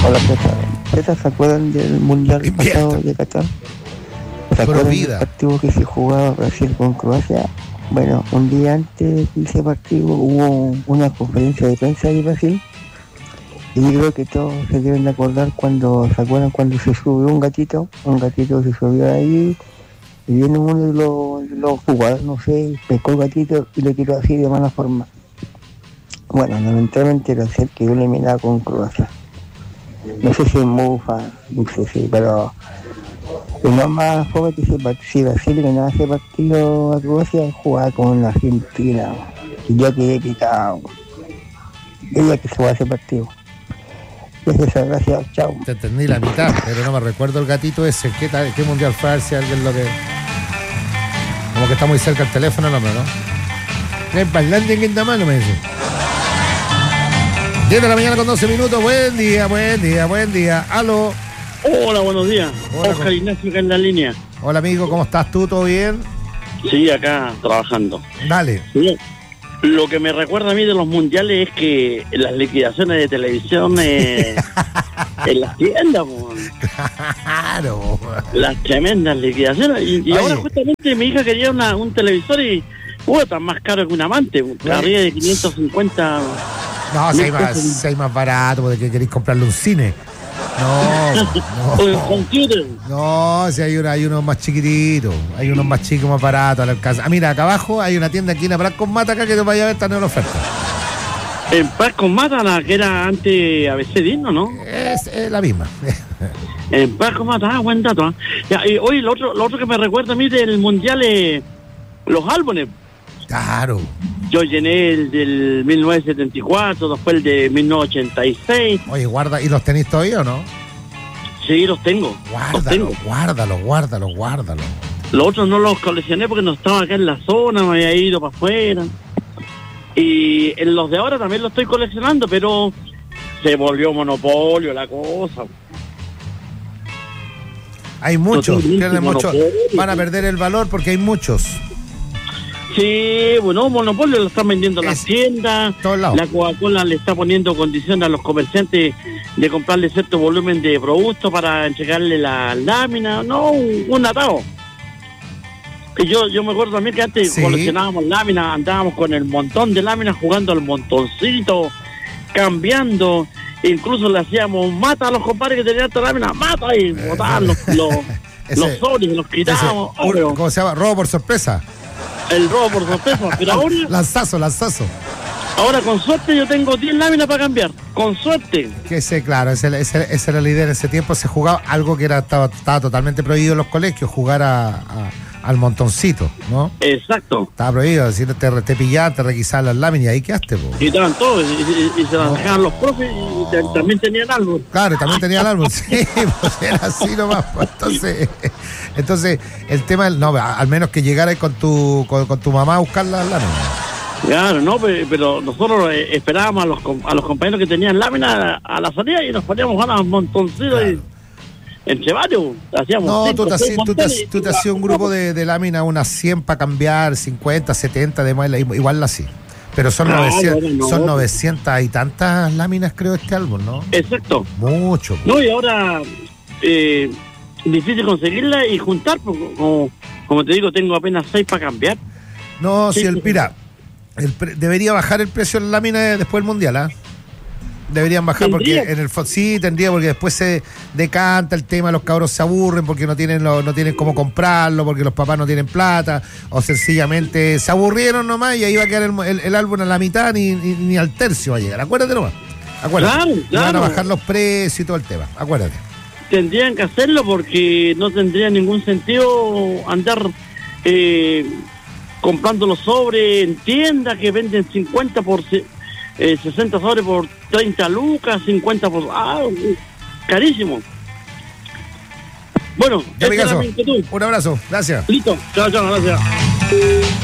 Hola, César, ¿se acuerdan del Mundial pasado de Qatar? ¿Se acuerdan del partido que se jugaba Brasil con Croacia? Bueno, un día antes de ese partido hubo una conferencia de prensa de Brasil y yo creo que todos se deben de acordar ¿se acuerdan cuando se subió un gatito se subió ahí y viene uno de los jugadores, no sé, pescó el gatito y lo tiró así de mala forma? Bueno, lamentablemente era ser que yo eliminaba con Croacia. No sé si es mufa, no sé si, pero lo más joven que si Brasil ganaba ese partido a Croacia, jugaba con la Argentina. Y yo quedé picado. Ella que se va a ese partido. Gracias, chao. Te entendí la mitad, pero no me recuerdo el gatito ese. ¿Qué mundial fue? Si alguien lo que. Como que está muy cerca el teléfono, no, ¿no? ¿Es parlante en quinta mano? Me dice. 10 de la mañana con 12 minutos. Buen día. Aló. Hola, buenos días. Hola, Oscar Ignacio acá en la línea. Hola, amigo, ¿cómo estás tú? ¿Todo bien? Sí, acá trabajando. Dale. Sí. Lo que me recuerda a mí de los mundiales es que las liquidaciones de televisión en las tiendas, claro, las tremendas liquidaciones. Y ahora justamente mi hija quería un televisor y tan más caro que un amante, arriba de 550. No, si hay más barato, porque queréis comprarle un cine. No. O el computer. No, si hay unos más chiquititos, hay unos más chicos, más baratos al alcance. Mira, acá abajo hay una tienda aquí en Prat con Mata acá que te vaya a ver, están en oferta. En Prat con Mata, la que era antes ABC Dino, ¿no? Es la misma. En Prat con Mata, buen dato. Oye, lo otro que me recuerda a mí del mundial es los álbumes. Claro. Yo llené el del 1974, después el de 1986. Oye, guarda, ¿y los tenéis todavía o no? Sí, los tengo. Guárdalos. Los otros no los coleccioné porque no estaba acá en la zona, me había ido para afuera. Y en los de ahora también los estoy coleccionando, pero se volvió monopolio la cosa. Hay muchos, pierden mucho, van a perder el valor porque hay muchos. Sí, bueno, monopolio lo están vendiendo las tiendas, la Coca-Cola le está poniendo condiciones a los comerciantes de comprarle cierto volumen de productos para entregarle la lámina, no, un atado. Y yo me acuerdo también que antes coleccionábamos láminas, andábamos con el montón de láminas jugando al montoncito, cambiando, incluso le hacíamos mata a los compadres que tenían esta lámina, mata y botaban los sobres, los quitábamos. ¿Cómo se llama? ¿Robo por sorpresa? El robo por sorpresa, pero ahora... Lanzazo. Ahora, con suerte, yo tengo 10 láminas para cambiar. Con suerte. Que claro, esa era la idea. En ese tiempo se jugaba algo que estaba totalmente prohibido en los colegios, jugar al montoncito, ¿no? Exacto. Estaba prohibido, si te pillaban, te requisaban las láminas y ahí quedaste, po. Quitaban todo y se las dejaban los profes y también tenían algo. Claro, también tenían algo, sí, pues era así nomás, pues. Entonces, el tema, al menos que llegaras con tu mamá a buscar las láminas. Claro, no, pero nosotros esperábamos a los compañeros que tenían láminas a la salida y nos poníamos ganas un montoncito, claro. Y entre varios hacíamos. No, tú te hacías un grupo de láminas, unas 100 para cambiar, 50, 70 de más, igual así. Pero son 900 y tantas láminas, creo, este álbum, ¿no? Exacto. Mucho. No, y ahora difícil conseguirla y juntar, porque como te digo, tengo apenas 6 para cambiar. No, sí, debería bajar el precio de la lámina después del mundial, ¿ah? Deberían bajar porque tendría, porque después se decanta el tema, los cabros se aburren porque no tienen cómo comprarlo, porque los papás no tienen plata, o sencillamente se aburrieron nomás y ahí va a quedar el álbum a la mitad, ni al tercio va a llegar. Acuérdate nomás. Claro. Van a bajar los precios y todo el tema, acuérdate. Tendrían que hacerlo porque no tendría ningún sentido andar comprando los sobres en tiendas que venden 50 por 60 sobres por 30 lucas, 50 por... carísimo. Bueno, ya, un abrazo, gracias. Listo, chao, gracias.